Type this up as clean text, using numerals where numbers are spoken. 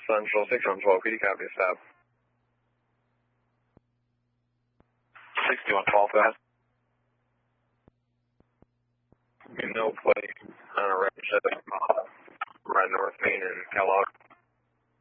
Central 6112, could you copy a stop? 6112, go ahead. No plate on a red ship, right north Main and Kellogg.